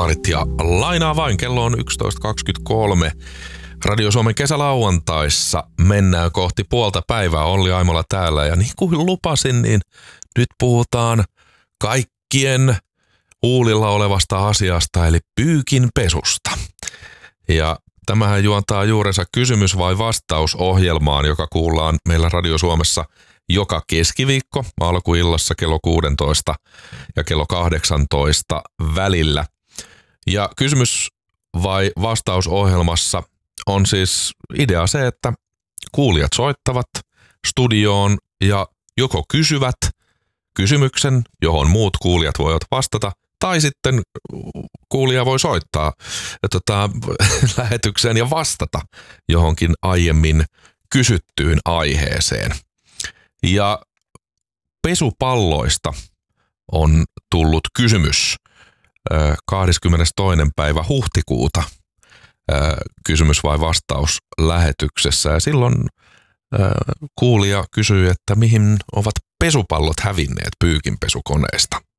Maarit ja lainaa vain. Kello on 11.23. Radio Suomen kesälauantaissa mennään kohti puolta päivää. Olli Aimola täällä ja niin kuin lupasin, niin nyt puhutaan kaikkien huulilla olevasta asiasta eli pyykinpesusta. Ja tämähän juontaa juurensa kysymys- vai vastausohjelmaan, joka kuullaan meillä Radio Suomessa joka keskiviikko alkuillassa kello 16 ja kello 18 välillä. Ja kysymys- vai vastausohjelmassa on siis idea se, että kuulijat soittavat studioon ja joko kysyvät kysymyksen, johon muut kuulijat voivat vastata, tai sitten kuulija voi soittaa lähetykseen ja vastata johonkin aiemmin kysyttyyn aiheeseen. Ja pesupalloista on tullut kysymys 22. päivä huhtikuuta kysymys- vai vastaus lähetyksessä. Ja silloin kuulija kysyi, että mihin ovat pesupallot hävinneet pyykinpesukoneesta.